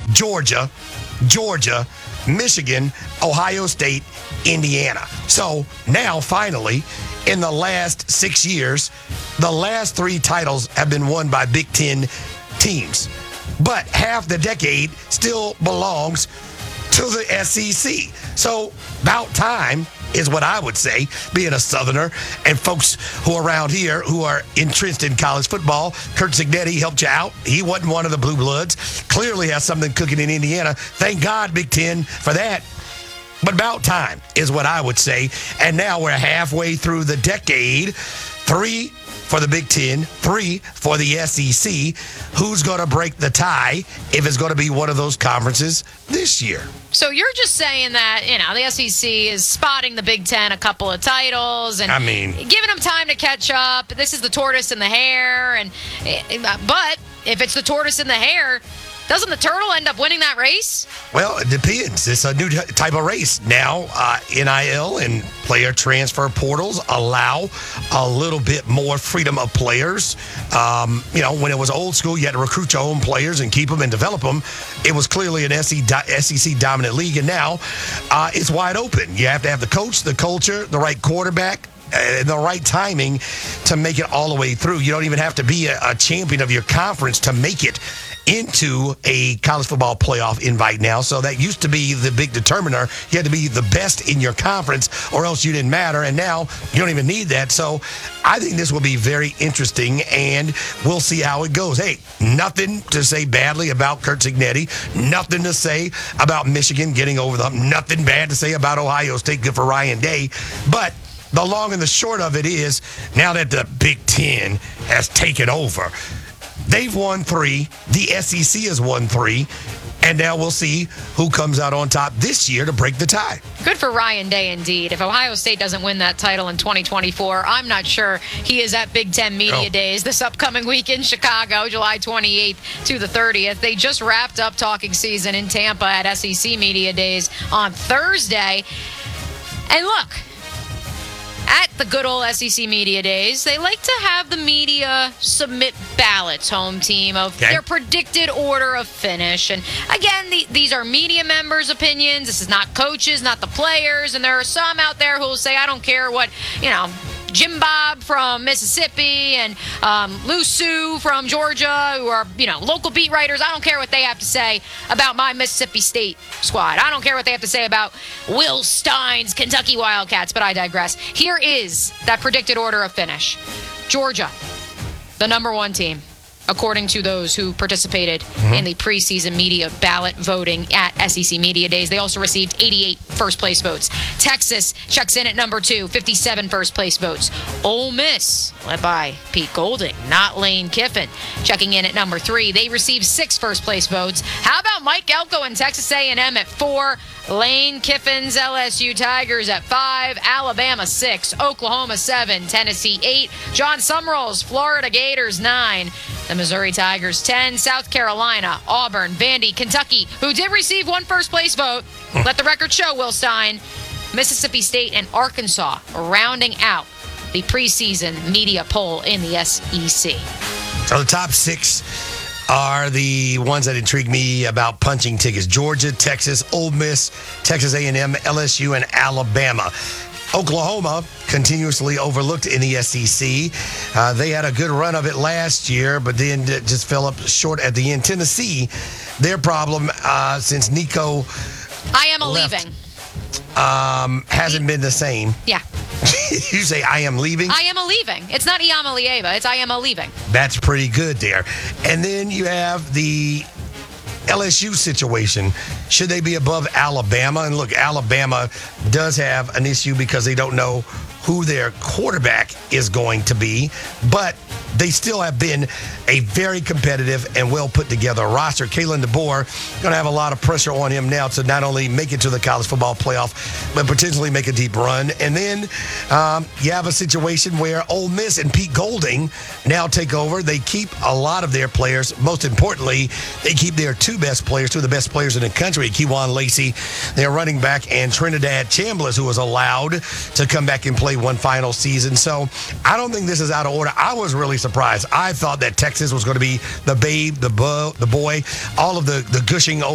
Georgia, Michigan, Ohio State, Indiana. So now, finally, in the last 6 years, the last 3 titles have been won by Big Ten teams. But half the decade still belongs to the SEC. So about time is what I would say, being a Southerner, and folks who are around here who are entrenched in college football. Curt Cignetti helped you out. He wasn't one of the Blue Bloods. Clearly has something cooking in Indiana. Thank God, Big Ten, for that. But about time is what I would say. And now we're halfway through the decade. 3 for the Big Ten, 3 for the SEC. Who's going to break the tie if it's going to be one of those conferences this year? So you're just saying that, the SEC is spotting the Big Ten a couple of titles and giving them time to catch up. This is the tortoise and the hare. But if it's the tortoise and the hare, doesn't the turtle end up winning that race? Well, it depends. It's a new type of race. Now, NIL and player transfer portals allow a little bit more freedom of players. When it was old school, you had to recruit your own players and keep them and develop them. It was clearly an SEC dominant league, and now it's wide open. You have to have the coach, the culture, the right quarterback, and the right timing to make it all the way through. You don't even have to be a champion of your conference to make it into a college football playoff invite now. So that used to be the big determiner. You had to be the best in your conference or else you didn't matter. And now you don't even need that. So I think this will be very interesting, and we'll see how it goes. Hey, nothing to say badly about Curt Cignetti. Nothing to say about Michigan getting over them. Nothing bad to say about Ohio State. Good for Ryan Day. But the long and the short of it is, now that the Big Ten has taken over, they've won 3. The SEC has won 3. And now we'll see who comes out on top this year to break the tie. Good for Ryan Day, indeed. If Ohio State doesn't win that title in 2024, I'm not sure he is at Big Ten Media Days this upcoming week in Chicago, July 28th to the 30th. They just wrapped up talking season in Tampa at SEC Media Days on Thursday. And look, at the good old SEC Media Days, they like to have the media submit ballots, home team, of their predicted order of finish. And again, these are media members' opinions. This is not coaches, not the players. And there are some out there who will say, I don't care what, Jim Bob from Mississippi and Lou Sue from Georgia, who are, local beat writers. I don't care what they have to say about my Mississippi State squad. I don't care what they have to say about Will Stein's Kentucky Wildcats, but I digress. Here is that predicted order of finish. Georgia, the number 1 team, according to those who participated in the preseason media ballot voting at SEC Media Days. They also received 88 first-place votes. Texas checks in at number 2, 57 first-place votes. Ole Miss, led by Pete Golding, not Lane Kiffin, checking in at number 3. They received 6 first-place votes. How about Mike Elko and Texas A&M at 4? Lane Kiffin's LSU Tigers at 5, Alabama 6, Oklahoma 7, Tennessee 8, John Summerall's Florida Gators 9, the Missouri Tigers 10, South Carolina, Auburn, Vandy, Kentucky, who did receive 1 first-place vote. Let the record show, Will Stein. Mississippi State and Arkansas rounding out the preseason media poll in the SEC. So the top 6 are the ones that intrigue me about punching tickets. Georgia, Texas, Ole Miss, Texas A&M, LSU, and Alabama. Oklahoma, continuously overlooked in the SEC. They had a good run of it last year, but then just fell up short at the end. Tennessee, their problem since Nico leaving. Hasn't been the same. Yeah. You say, I am leaving? I am leaving. It's not Iama Lieva. It's I am leaving. That's pretty good there. And then you have the LSU situation. Should they be above Alabama? And look, Alabama does have an issue because they don't know who their quarterback is going to be, but they still have been a very competitive and well put together roster. Kalen DeBoer going to have a lot of pressure on him now to not only make it to the college football playoff, but potentially make a deep run. And then you have a situation where Ole Miss and Pete Golding now take over. They keep a lot of their players. Most importantly, they keep their 2 best players, 2 of the best players in the country, Kewan Lacey, their running back, and Trinidad Chambliss, who was allowed to come back and play one final season. So I don't think this is out of order. I was really surprised. I thought that Texas was going to be the babe, the boy, all of the gushing